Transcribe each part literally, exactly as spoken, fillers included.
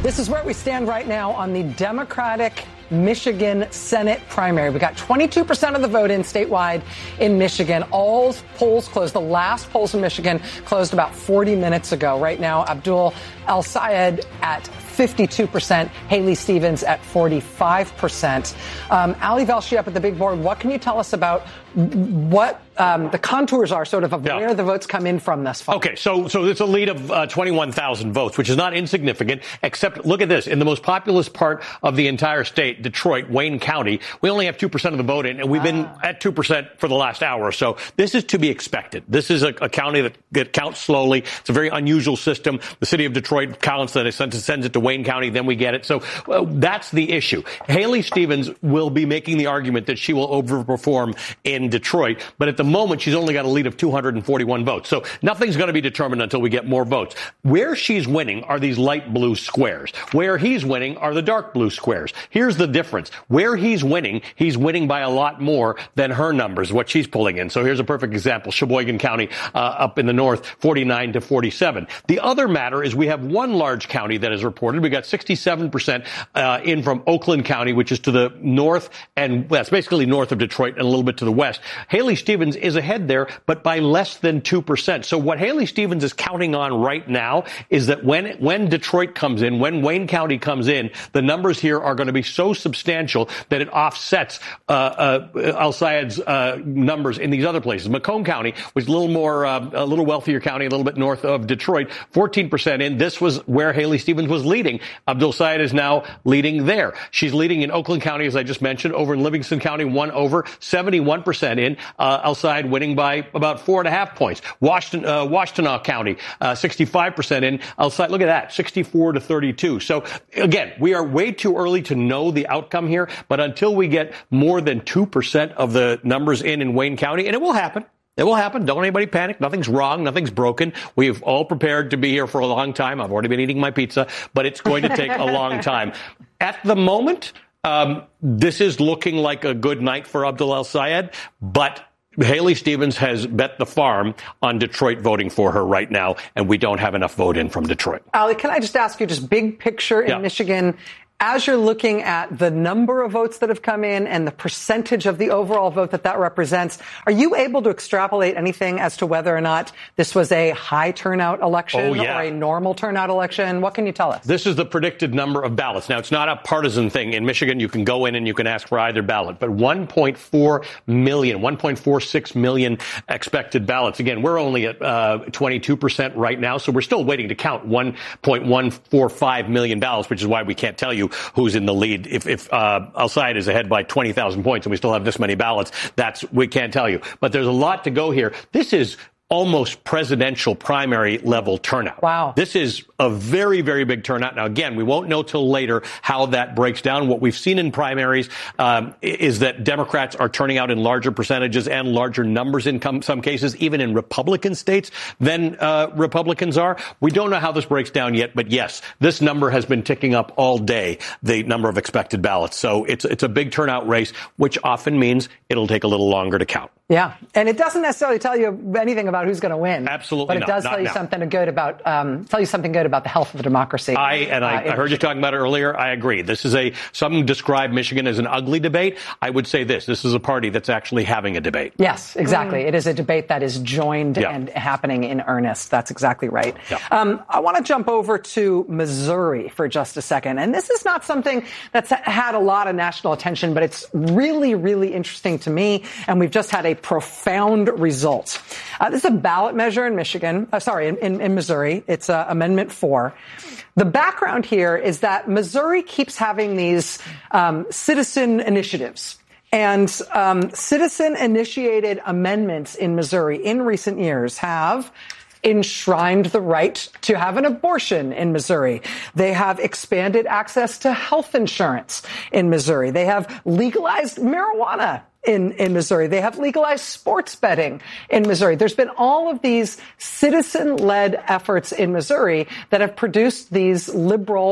This is where we stand right now on the Democratic Michigan Senate primary. We got twenty-two percent of the vote in statewide in Michigan. All polls closed. The last polls in Michigan closed about forty minutes ago. Right now, Abdul El-Sayed at fifty-two percent, Haley Stevens at forty-five percent. Um, Ali Velshi up at the big board, what can you tell us about what um, the contours are sort of of yeah. where the votes come in from thus far? Okay, so so it's a lead of uh, twenty-one thousand votes, which is not insignificant, except look at this. In the most populous part of the entire state, Detroit, Wayne County, we only have two percent of the vote in, and we've ah. been at two percent for the last hour or so. This is to be expected. This is a, a county that, that counts slowly. It's a very unusual system. The city of Detroit counts, then it sends, sends it to Wayne County, then we get it. So uh, that's the issue. Haley Stevens will be making the argument that she will overperform in Detroit, but at the moment she's only got a lead of two hundred forty-one votes. So nothing's going to be determined until we get more votes. Where she's winning are these light blue squares. Where he's winning are the dark blue squares. Here's the difference. Where he's winning, he's winning by a lot more than her numbers, what she's pulling in. So here's a perfect example. Sheboygan County uh, up in the north, forty-nine to forty-seven. The other matter is we have one large county that is reported. We got sixty-seven percent uh, in from Oakland County, which is to the north, and that's basically north of Detroit and a little bit to the west. Haley Stevens is ahead there, but by less than two percent. So what Haley Stevens is counting on right now is that when when Detroit comes in, when Wayne County comes in, the numbers here are going to be so substantial that it offsets uh, uh, El-Sayed's uh, numbers in these other places. Macomb County, which is a little more, uh, a little wealthier county, a little bit north of Detroit, fourteen percent in. This was where Haley Stevens was leading. Abdul El-Sayed is now leading there. She's leading in Oakland County, as I just mentioned. Over in Livingston County, one over, seventy-one percent in. Uh, El-Sayed winning by about four and a half points. Washington, uh, Washtenaw County, uh, sixty-five percent in. El-Sayed, look at that, sixty-four to thirty-two. So again, we are way too early to know the outcome here, but until we get more than two percent of the numbers in in Wayne County, and it will happen. It will happen. Don't anybody panic. Nothing's wrong. Nothing's broken. We've all prepared to be here for a long time. I've already been eating my pizza, but it's going to take a long time. At the moment, um, this is looking like a good night for Abdul El-Sayed, but Haley Stevens has bet the farm on Detroit voting for her right now, and we don't have enough vote in from Detroit. Ali, can I just ask you, just big picture in yeah. Michigan, as you're looking at the number of votes that have come in and the percentage of the overall vote that that represents, are you able to extrapolate anything as to whether or not this was a high turnout election oh, yeah. or a normal turnout election? What can you tell us? This is the predicted number of ballots. Now, it's not a partisan thing. In Michigan, you can go in and you can ask for either ballot, but one point four million, one point four six million expected ballots. Again, we're only at uh, twenty-two percent right now, so we're still waiting to count one point one four five million ballots, which is why we can't tell you who's in the lead. If, if uh, El-Sayed is ahead by twenty thousand points and we still have this many ballots, that's, we can't tell you. But there's a lot to go here. This is almost presidential primary level turnout. Wow. This is a very, very big turnout. Now, again, we won't know till later how that breaks down. What we've seen in primaries um, is that Democrats are turning out in larger percentages and larger numbers in com- some cases, even in Republican states, than uh, Republicans are. We don't know how this breaks down yet, but yes, this number has been ticking up all day, the number of expected ballots. So it's it's a big turnout race, which often means it'll take a little longer to count. Yeah, and it doesn't necessarily tell you anything about who's going to win. Absolutely but it not, does not tell you now. something good about um, tell you something good about the health of the democracy. I and I, uh, I heard you talking about it earlier. I agree. This is a some describe Michigan as an ugly debate. I would say this: this is a party that's actually having a debate. Yes, exactly. Mm. It is a debate that is joined yeah. and happening in earnest. That's exactly right. Yeah. Um, I want to jump over to Missouri for just a second, and this is not something that's had a lot of national attention, but it's really, really interesting to me. And we've just had a profound result. Uh, this is a ballot measure in Michigan. Uh, sorry, in, in, in Missouri. It's uh, Amendment four. The background here is that Missouri keeps having these um, citizen initiatives. And um, citizen-initiated amendments in Missouri in recent years have enshrined the right to have an abortion in Missouri. They have expanded access to health insurance in Missouri. They have legalized marijuana in, in Missouri. They have legalized sports betting in Missouri. There's been all of these citizen-led efforts in Missouri that have produced these liberal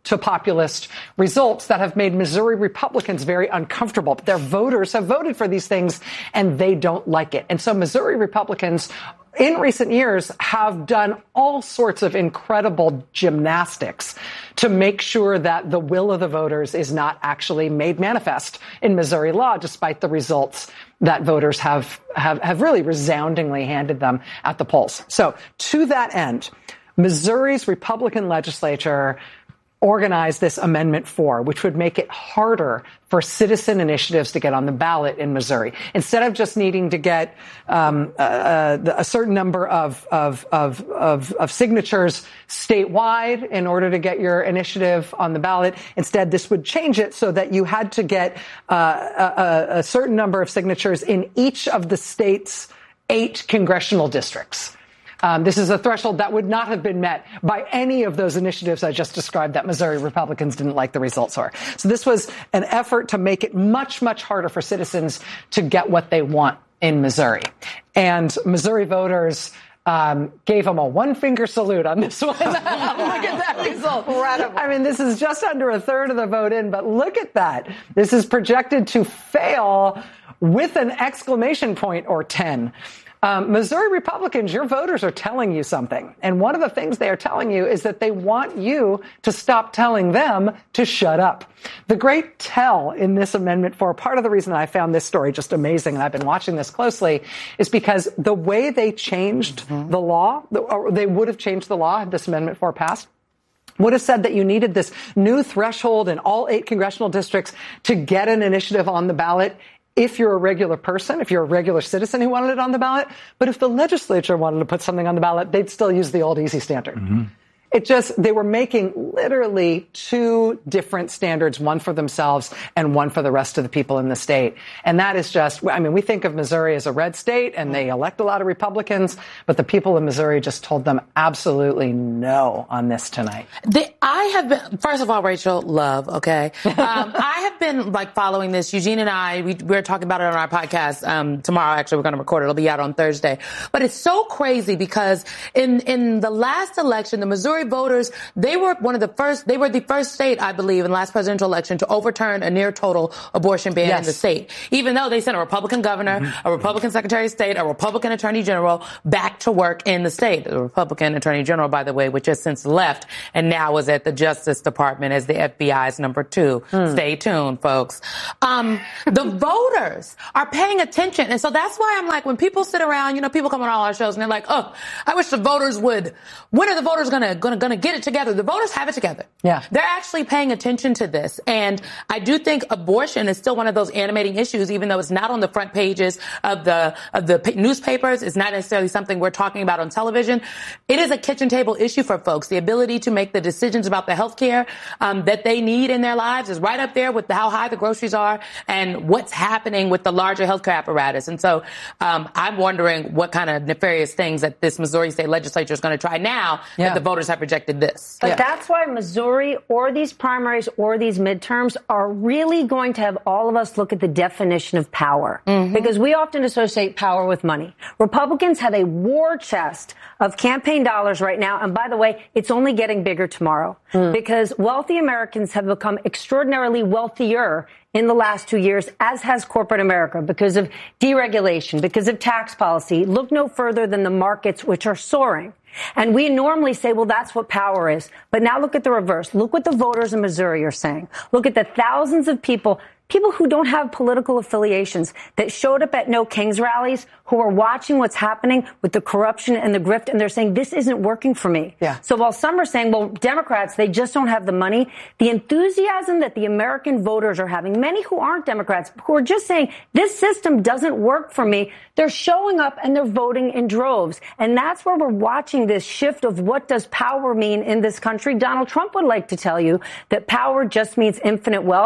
to populist results that have made Missouri Republicans very uncomfortable. Their voters have voted for these things, and they don't like it. And so Missouri Republicans in recent years have done all sorts of incredible gymnastics to make sure that the will of the voters is not actually made manifest in Missouri law, despite the results that voters have, have, have really resoundingly handed them at the polls. So to that end, Missouri's Republican legislature organized this Amendment four, which would make it harder for citizen initiatives to get on the ballot in Missouri. Instead of just needing to get um, a, a certain number of, of, of, of, of signatures statewide in order to get your initiative on the ballot, instead this would change it so that you had to get uh, a, a certain number of signatures in each of the state's eight congressional districts. Um, this is a threshold that would not have been met by any of those initiatives I just described that Missouri Republicans didn't like the results for. So this was an effort to make it much, much harder for citizens to get what they want in Missouri. And Missouri voters um, gave them a one-finger salute on this one. Look at that result. Incredible. I mean, this is just under a third of the vote in, but look at that. This is projected to fail with an exclamation point or ten. Um, Missouri Republicans, your voters are telling you something. And one of the things they are telling you is that they want you to stop telling them to shut up. The great tell in this Amendment four, part of the reason I found this story just amazing, and I've been watching this closely, is because the way they changed mm-hmm. the law, or they would have changed the law had this Amendment four passed, would have said that you needed this new threshold in all eight congressional districts to get an initiative on the ballot if you're a regular person, if you're a regular citizen who wanted it on the ballot. But if the legislature wanted to put something on the ballot, they'd still use the old easy standard. Mm-hmm. It just, they were making literally two different standards, one for themselves and one for the rest of the people in the state. And that is just, I mean, we think of Missouri as a red state and they elect a lot of Republicans, but the people of Missouri just told them absolutely no on this tonight. The, I have been, first of all, Rachel, love, okay? Um, I have been like following this. Eugene and I, we, we're talking about it on our podcast um, tomorrow. Actually, we're going to record it. It'll be out on Thursday. But it's so crazy because in, in the last election, the Missouri voters, they were one of the first, they were the first state, I believe, in the last presidential election to overturn a near total abortion ban yes. in the state. Even though they sent a Republican governor, mm-hmm. a Republican Secretary of State, a Republican Attorney General back to work in the state. The Republican Attorney General, by the way, which has since left and now is at the Justice Department as the F B I's number two. Mm. Stay tuned, folks. Um, the voters are paying attention. And so that's why I'm like, when people sit around, you know, people come on all our shows and they're like, oh, I wish the voters would, when are the voters going to, going to, going to get it together? The voters have it together. Yeah. They're actually paying attention to this. And I do think abortion is still one of those animating issues, even though it's not on the front pages of the, of the newspapers. It's not necessarily something we're talking about on television. It is a kitchen table issue for folks. The ability to make the decisions about the health care um, that they need in their lives is right up there with the, how high the groceries are and what's happening with the larger healthcare apparatus. And so um, I'm wondering what kind of nefarious things that this Missouri state legislature is going to try now yeah. that the voters have rejected this. But yeah. that's why Missouri or these primaries or these midterms are really going to have all of us look at the definition of power. Mm-hmm. Because we often associate power with money. Republicans have a war chest of campaign dollars right now. And by the way, it's only getting bigger tomorrow mm. because wealthy Americans have become extraordinarily wealthier in the last two years, as has corporate America, because of deregulation, because of tax policy. Look no further than the markets, which are soaring. And we normally say, well, that's what power is. But now look at the reverse. Look what the voters in Missouri are saying. Look at the thousands of people, people who don't have political affiliations, that showed up at No Kings rallies, who are watching what's happening with the corruption and the grift, and they're saying, this isn't working for me. Yeah. So while some are saying, well, Democrats, they just don't have the money, the enthusiasm that the American voters are having, many who aren't Democrats, who are just saying, this system doesn't work for me, they're showing up and they're voting in droves. And that's where we're watching this shift of what does power mean in this country. Donald Trump would like to tell you that power just means infinite wealth.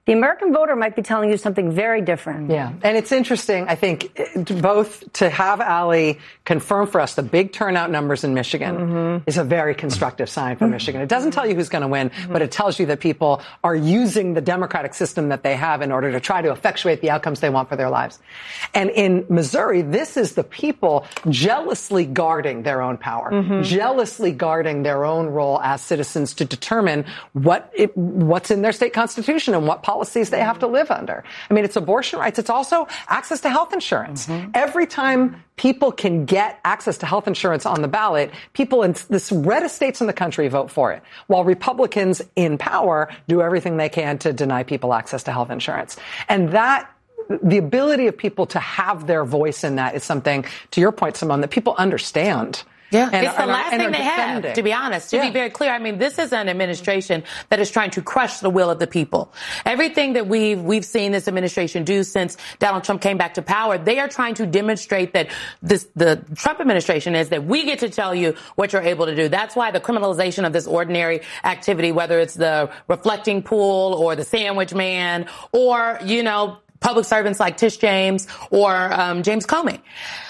the American voter might be telling you something very different. Yeah. And it's interesting, I think, both to have Ali confirm for us the big turnout numbers in Michigan mm-hmm. is a very constructive sign for mm-hmm. Michigan. It doesn't tell you who's going to win, mm-hmm. but it tells you that people are using the democratic system that they have in order to try to effectuate the outcomes they want for their lives. And in Missouri, this is the people jealously guarding their own power, mm-hmm. jealously guarding their own role as citizens to determine what it, what's in their state constitution and what policies they have to live under. I mean, it's abortion rights. It's also access to health insurance. Mm-hmm. Every time people can get access to health insurance on the ballot, people in the reddest states in the country vote for it, while Republicans in power do everything they can to deny people access to health insurance. And that the ability of people to have their voice in that is something, to your point, Simone, that people understand. Yeah, and, it's the and, last and thing they defending. have, to be honest, to yeah. be very clear. I mean, this is an administration that is trying to crush the will of the people. Everything that we've, we've seen this administration do since Donald Trump came back to power, they are trying to demonstrate that this, the Trump administration is that we get to tell you what you're able to do. That's why the criminalization of this ordinary activity, whether it's the reflecting pool or the sandwich man or, you know, public servants like Tish James or um, James Comey.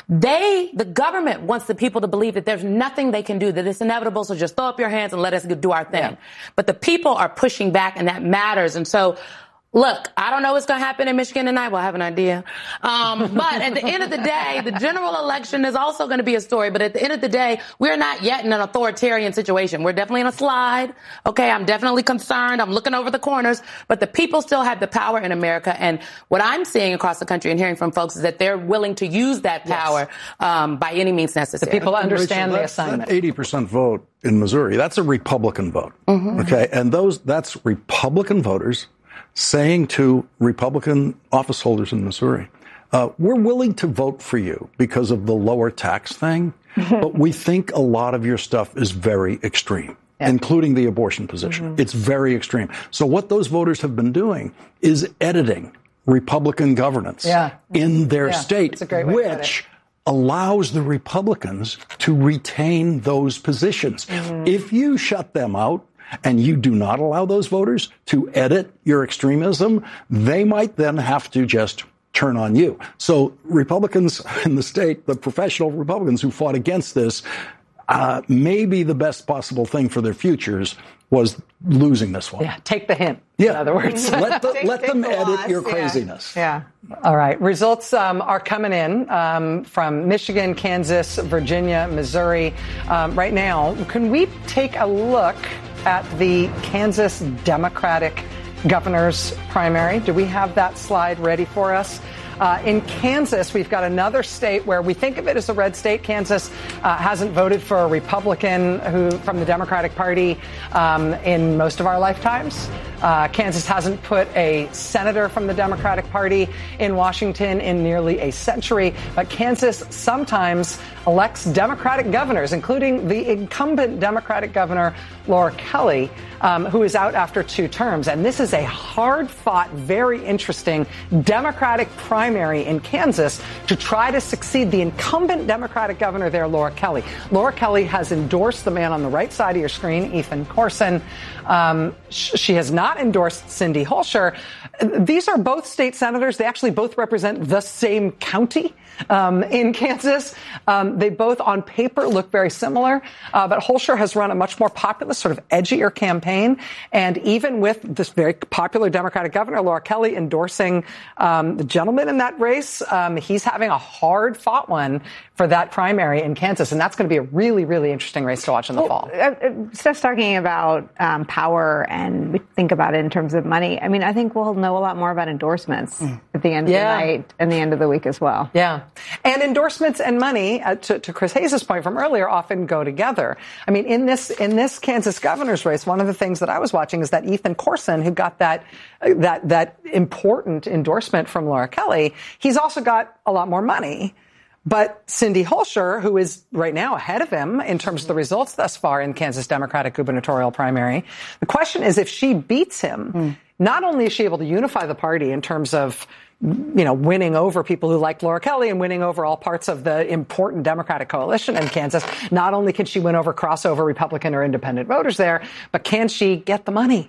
They, the government wants the people to believe that there's nothing they can do, that it's inevitable, so just throw up your hands and let us do our thing. Yeah. But the people are pushing back, and that matters. And so, look, I don't know what's going to happen in Michigan tonight. Well, I have an idea. Um, but at the end of the day, the general election is also going to be a story. But at the end of the day, we're not yet in an authoritarian situation. We're definitely in a slide. Okay, I'm definitely concerned. I'm looking over the corners. But the people still have the power in America. And what I'm seeing across the country and hearing from folks is that they're willing to use that power yes. um, by any means necessary. The people understand Rachel, the assignment. That eighty percent vote in Missouri, that's a Republican vote. Mm-hmm. Okay, and those that's Republican voters saying to Republican office holders in Missouri, uh, we're willing to vote for you because of the lower tax thing, but we think a lot of your stuff is very extreme, yeah. including the abortion position. Mm-hmm. It's very extreme. So what those voters have been doing is editing Republican governance yeah. in their yeah. state, which allows the Republicans to retain those positions. Mm-hmm. If you shut them out, and you do not allow those voters to edit your extremism, they might then have to just turn on you. So Republicans in the state, the professional Republicans who fought against this, uh, maybe the best possible thing for their futures was losing this one. Yeah, take the hint, yeah. in other words. let the, take, let take them the edit loss. your yeah. craziness. Yeah. All right. Results um, are coming in um, from Michigan, Kansas, Virginia, Missouri. Um, right now, can we take a look at the Kansas Democratic governor's primary? Do we have that slide ready for us? Uh, in Kansas, we've got another state where we think of it as a red state. Kansas uh, hasn't voted for a Republican who from the Democratic Party um, in most of our lifetimes. Uh, Kansas hasn't put a senator from the Democratic Party in Washington in nearly a century. But Kansas sometimes elects Democratic governors, including the incumbent Democratic governor, Laura Kelly, um, who is out after two terms. And this is a hard-fought, very interesting Democratic primary in Kansas to try to succeed the incumbent Democratic governor there, Laura Kelly. Laura Kelly has endorsed the man on the right side of your screen, Ethan Corson. Um, sh- she has not endorsed Cindy Holscher. These are both state senators. They actually both represent the same county um, in Kansas. Um, they both, on paper, look very similar. Uh, but Holscher has run a much more populist, sort of edgier campaign. And even with this very popular Democratic governor, Laura Kelly, endorsing um, the gentleman in that race, um, he's having a hard-fought one for that primary in Kansas. And that's going to be a really, really interesting race to watch in the well, fall. Uh, Steph's talking about um, power, and we think about it in terms of money. I mean, I think we'll know a lot more about endorsements mm. at the end of yeah. the night and the end of the week as well. Yeah. And endorsements and money, uh, to, to Chris Hayes' point from earlier, often go together. I mean, in this in this Kansas governor's race, one of the things that I was watching is that Ethan Corson, who got that uh, that that important endorsement from Laura Kelly, he's also got a lot more money. But Cindy Holscher, who is right now ahead of him in terms of the results thus far in Kansas Democratic gubernatorial primary, the question is if she beats him, mm. not only is she able to unify the party in terms of, you know, winning over people who like Laura Kelly and winning over all parts of the important Democratic coalition in Kansas, not only can she win over crossover Republican or independent voters there, but can she get the money?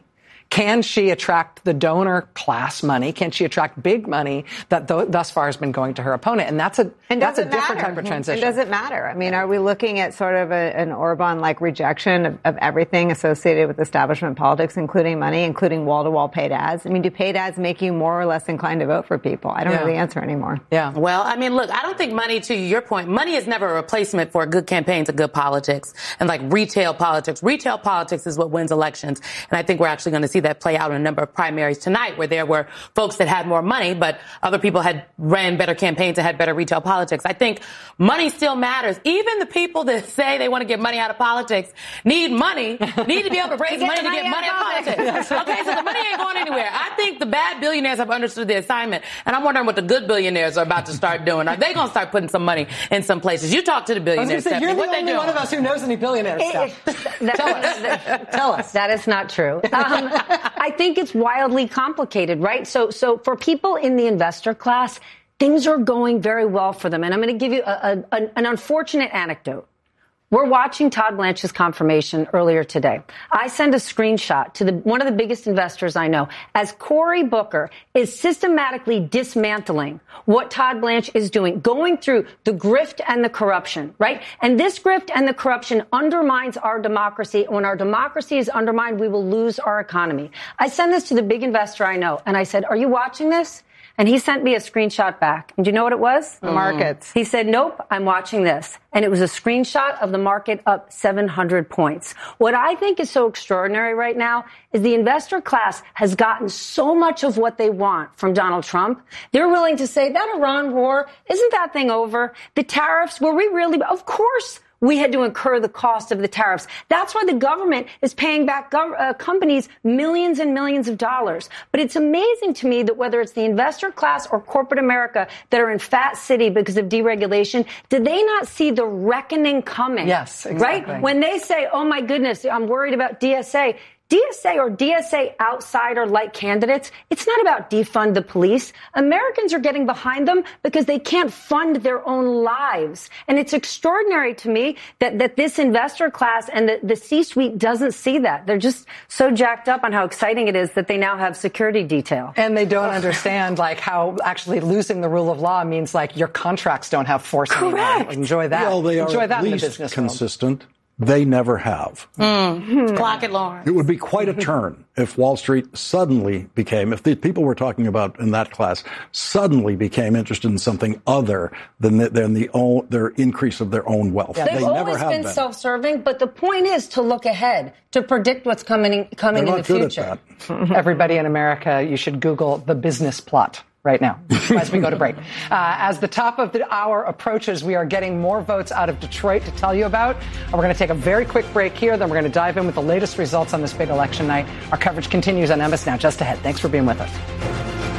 Can she attract the donor class money? Can she attract big money that th- thus far has been going to her opponent? And that's a and that's a different matter. type of transition. It doesn't matter. I mean, are we looking at sort of a, an Orban-like rejection of, of everything associated with establishment politics, including money, including wall-to-wall paid ads? I mean, do paid ads make you more or less inclined to vote for people? I don't yeah. know the answer anymore. Yeah. Well, I mean, look, I don't think money, to your point, money is never a replacement for a good campaign to good politics and like retail politics. Retail politics is what wins elections. And I think we're actually going to see that play out in a number of primaries tonight, where there were folks that had more money, but other people had ran better campaigns and had better retail politics. I think money still matters. Even the people that say they want to get money out of politics need money, need to be able to raise money to get money out of politics. Okay, so the money ain't going anywhere. I think the bad billionaires have understood the assignment, and I'm wondering what the good billionaires are about to start doing. Are they going to start putting some money in some places? You talk to the billionaires, say, Stephanie. you're the what only they doing? one of us who knows any billionaire stuff. Tell us. Tell us. That is not true. Um, I think it's wildly complicated, right? So, so for people in the investor class, things are going very well for them. And I'm going to give you a, a, an unfortunate anecdote. We're watching Todd Blanche's confirmation earlier today. I send a screenshot to the, one of the biggest investors I know as Cory Booker is systematically dismantling what Todd Blanche is doing, going through the grift and the corruption, right? And this grift and the corruption undermines our democracy. When our democracy is undermined, we will lose our economy. I send this to the big investor I know, and I said, are you watching this? And he sent me a screenshot back. And do you know what it was? The markets. He said, nope, I'm watching this. And it was a screenshot of the market up seven hundred points. What I think is so extraordinary right now is the investor class has gotten so much of what they want from Donald Trump. They're willing to say, that Iran war, isn't that thing over? The tariffs, were we really? Of course. We had to incur the cost of the tariffs. That's why the government is paying back gov- uh, companies millions and millions of dollars. But it's amazing to me that whether it's the investor class or corporate America that are in fat city because of deregulation, did they not see the reckoning coming? Yes, exactly. Right? When they say, oh, my goodness, I'm worried about D S A. D S A or D S A outsider-like candidates, it's not about defund the police. Americans are getting behind them because they can't fund their own lives. And it's extraordinary to me that, that this investor class and the, the C-suite doesn't see that. They're just so jacked up on how exciting it is that they now have security detail. And they don't understand, like, how actually losing the rule of law means, like, your contracts don't have force anymore. Correct. Enjoy that. Well, they Enjoy are that at in the least business consistent. World. They never have. Mm. Clock it, Lawrence. It would be quite a turn if Wall Street suddenly became, if the people we're talking about in that class suddenly became interested in something other than the, than the own, their increase of their own wealth. They've they always never have been, been self-serving, but the point is to look ahead, to predict what's coming coming They're in not the good future. At that. Everybody in America, you should Google the business plot right now as we go to break. Uh, as the top of the hour approaches, we are getting more votes out of Detroit to tell you about. We're going to take a very quick break here. Then we're going to dive in with the latest results on this big election night. Our coverage continues on M S Now just ahead. Thanks for being with us.